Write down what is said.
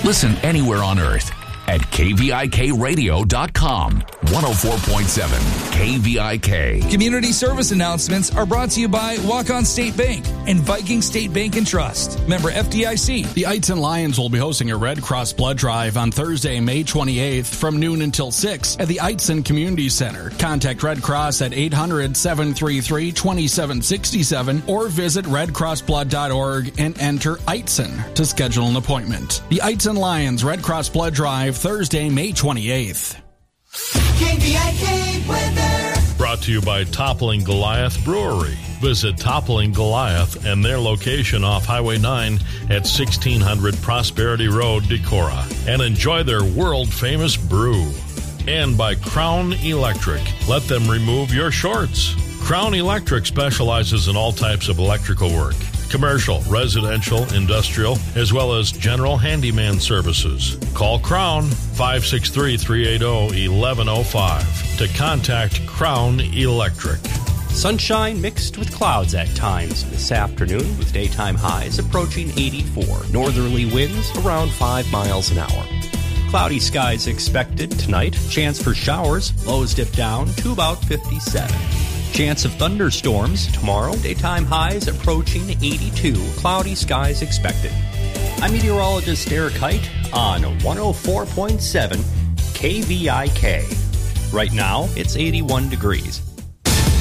Listen anywhere on earth at kvikradio.com. 104.7 KVIK. Community service announcements are brought to you by Walk-On State Bank and Viking State Bank and Trust. Member FDIC. The Eitzen Lions will be hosting a Red Cross blood drive on Thursday, May 28th from noon until 6 at the Eitzen Community Center. Contact Red Cross at 800-733-2767 or visit redcrossblood.org and enter Eitzen to schedule an appointment. The Eitzen Lions Red Cross blood drive Thursday, May 28th. KVIK weather. Brought to you by Toppling Goliath Brewery. Visit Toppling Goliath and their location off Highway 9 at 1600 Prosperity Road, Decorah, and enjoy their world-famous brew. And by Crown Electric. Let them remove your shorts. Crown Electric specializes in all types of electrical work. Commercial, residential, industrial, as well as general handyman services. Call Crown 563-380-1105 to contact Crown Electric. Sunshine mixed with clouds at times this afternoon with daytime highs approaching 84. Northerly winds around 5 miles an hour. Cloudy skies expected tonight. Chance for showers. Lows dip down to about 57. Chance of thunderstorms tomorrow. Daytime highs approaching 82. Cloudy skies expected. I'm meteorologist Eric Height on 104.7 KVIK. Right now, it's 81 degrees.